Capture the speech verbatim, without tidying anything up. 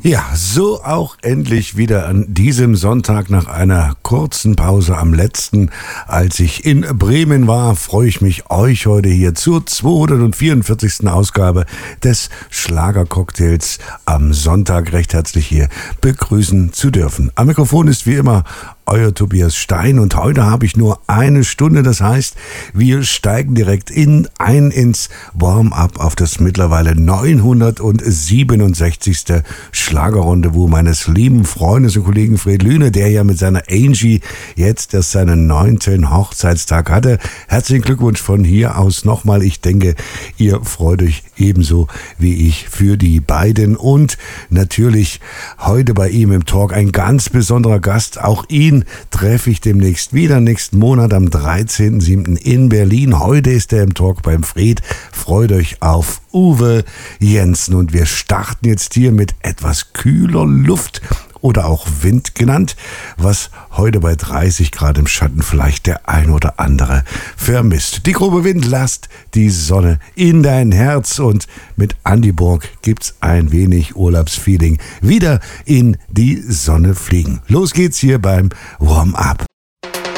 Ja, so auch endlich wieder an diesem Sonntag nach einer kurzen Pause am letzten. Als ich in Bremen war, freue ich mich, euch heute hier zur zweihundertvierundvierzigsten Ausgabe des Schlagercocktails am Sonntag recht herzlich hier begrüßen zu dürfen. Am Mikrofon ist wie immer euer Tobias Stein und heute habe ich nur eine Stunde, das heißt, wir steigen direkt in ein ins Warm-up auf das mittlerweile neunhundertsiebenundsechzigste Schlagerrendezvous meines lieben Freundes und Kollegen Fred Lüne, der ja mit seiner Angie jetzt erst seinen neunten Hochzeitstag hatte. Herzlichen Glückwunsch von hier aus nochmal. Ich denke, ihr freut euch ebenso wie ich für die beiden und natürlich heute bei ihm im Talk ein ganz besonderer Gast, auch ihn treffe ich demnächst wieder, nächsten Monat am dreizehnten siebten in Berlin. Heute ist er im Talk beim Fred. Freut euch auf Uwe Jensen und wir starten jetzt hier mit etwas kühler Luft oder auch Wind genannt, was heute bei dreißig Grad im Schatten vielleicht der ein oder andere vermisst. Die Gruppe Wind, lasst die Sonne in dein Herz und mit Andi Borg gibt's ein wenig Urlaubsfeeling. Wieder in die Sonne fliegen. Los geht's hier beim Warm-up.